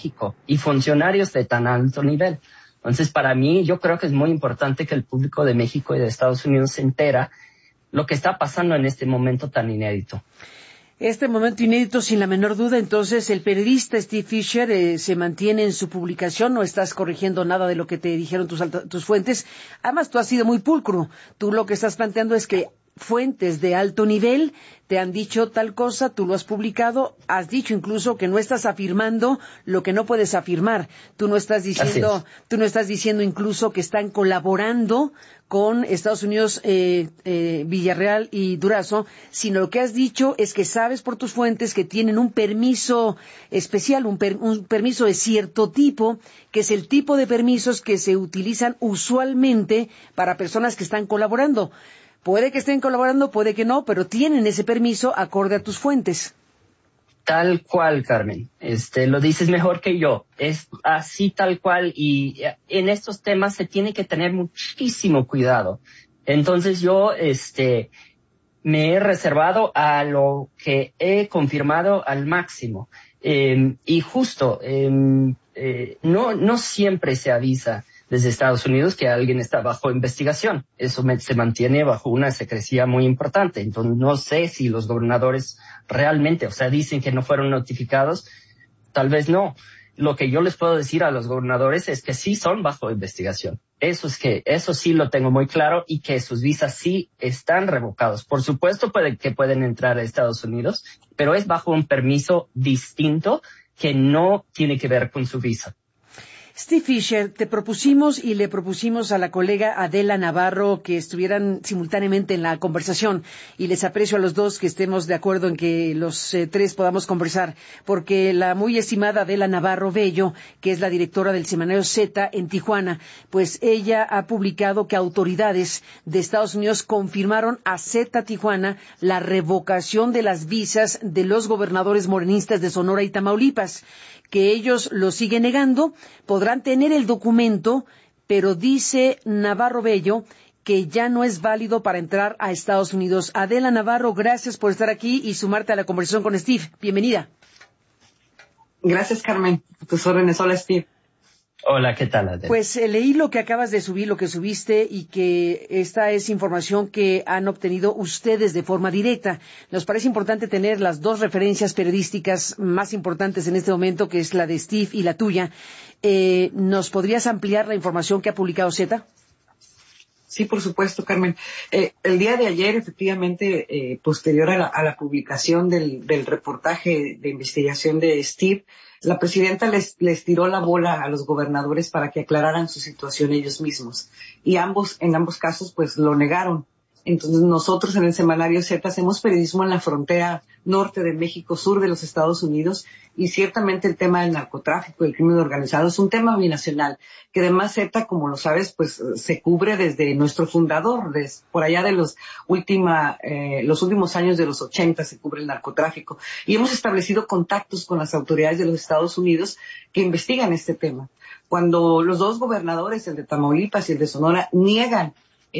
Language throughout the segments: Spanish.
México y funcionarios de tan alto nivel. Entonces, para mí, yo creo que es muy importante que el público de México y de Estados Unidos se entera lo que está pasando en este momento tan inédito. Este momento inédito, sin la menor duda. Entonces, el periodista Steve Fisher se mantiene en su publicación, no estás corrigiendo nada de lo que te dijeron tus fuentes. Además, tú has sido muy pulcro. Tú lo que estás planteando es que fuentes de alto nivel te han dicho tal cosa, tú lo has publicado, has dicho incluso que no estás afirmando lo que no puedes afirmar. Tú no estás diciendo incluso que están colaborando con Estados Unidos, Villarreal y Durazo, sino lo que has dicho es que sabes por tus fuentes que tienen un permiso especial, un permiso de cierto tipo, que es el tipo de permisos que se utilizan usualmente para personas que están colaborando. Puede que estén colaborando, puede que no, pero tienen ese permiso acorde a tus fuentes. Tal cual, Carmen. Lo dices mejor que yo. Es así tal cual, y en estos temas se tiene que tener muchísimo cuidado. Entonces yo, me he reservado a lo que he confirmado al máximo. Y justo, no siempre se avisa desde Estados Unidos que alguien está bajo investigación. Eso se mantiene bajo una secrecía muy importante. Entonces, no sé si los gobernadores realmente, dicen que no fueron notificados. Tal vez no. Lo que yo les puedo decir a los gobernadores es que sí son bajo investigación. Eso sí lo tengo muy claro, y que sus visas sí están revocados. Por supuesto que pueden entrar a Estados Unidos, pero es bajo un permiso distinto que no tiene que ver con su visa. Steve Fisher, te propusimos y le propusimos a la colega Adela Navarro que estuvieran simultáneamente en la conversación, y les aprecio a los dos que estemos de acuerdo en que los tres podamos conversar, porque la muy estimada Adela Navarro Bello, que es la directora del semanario Z en Tijuana, pues ella ha publicado que autoridades de Estados Unidos confirmaron a Z Tijuana la revocación de las visas de los gobernadores morenistas de Sonora y Tamaulipas, que ellos lo siguen negando. Podrán tener el documento, pero dice Navarro Bello que ya no es válido para entrar a Estados Unidos. Adela Navarro, gracias por estar aquí y sumarte a la conversación con Steve. Bienvenida. Gracias, Carmen. A tus órdenes. Hola, Steve. Hola, ¿qué tal, Adela? Pues leí lo que acabas de subir, lo que subiste, y que esta es información que han obtenido ustedes de forma directa. Nos parece importante tener las dos referencias periodísticas más importantes en este momento, que es la de Steve y la tuya. ¿Nos podrías ampliar la información que ha publicado Z? Sí, por supuesto, Carmen. El día de ayer, efectivamente, posterior a la publicación del reportaje de investigación de Steve, la presidenta les tiró la bola a los gobernadores para que aclararan su situación ellos mismos. Y en ambos casos, pues, lo negaron. Entonces, nosotros en el semanario Z hacemos periodismo en la frontera norte de México, sur de los Estados Unidos, y ciertamente el tema del narcotráfico y el crimen organizado es un tema binacional, que además Z, como lo sabes, pues se cubre desde nuestro fundador, por allá de los últimos años de los 80 se cubre el narcotráfico, y hemos establecido contactos con las autoridades de los Estados Unidos que investigan este tema. Cuando los dos gobernadores, el de Tamaulipas y el de Sonora, niegan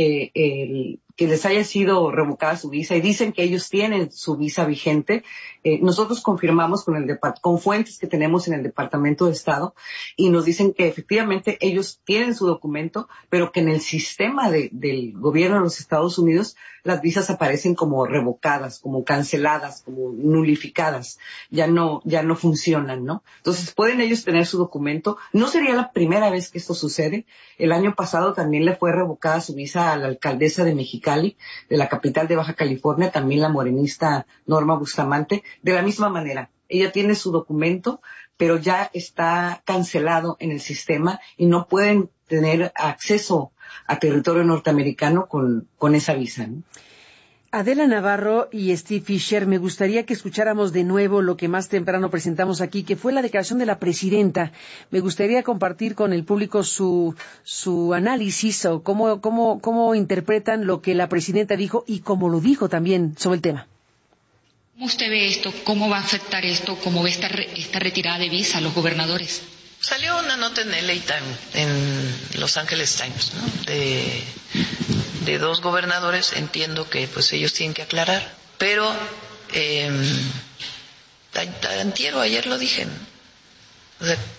que les haya sido revocada su visa y dicen que ellos tienen su visa vigente, nosotros confirmamos con fuentes que tenemos en el Departamento de Estado, y nos dicen que efectivamente ellos tienen su documento, pero que en el sistema del gobierno de los Estados Unidos las visas aparecen como revocadas, como canceladas, como nulificadas, ya no funcionan, ¿no? Entonces pueden ellos tener su documento. No sería la primera vez que esto sucede. El año pasado también le fue revocada su visa a la alcaldesa de Mexicali, de la capital de Baja California, también la morenista Norma Bustamante, de la misma manera. Ella tiene su documento, pero ya está cancelado en el sistema y no pueden tener acceso a territorio norteamericano con esa visa, ¿no? Adela Navarro y Steve Fisher, me gustaría que escucháramos de nuevo lo que más temprano presentamos aquí, que fue la declaración de la presidenta. Me gustaría compartir con el público su análisis, o cómo interpretan lo que la presidenta dijo y cómo lo dijo también sobre el tema. ¿Cómo usted ve esto? ¿Cómo va a afectar esto? ¿Cómo ve esta retirada de visa a los gobernadores? Salió una nota en LA Times, en Los Angeles Times, ¿no? De dos gobernadores. Entiendo que pues ellos tienen que aclarar, pero ayer lo dije, ¿no? O sea,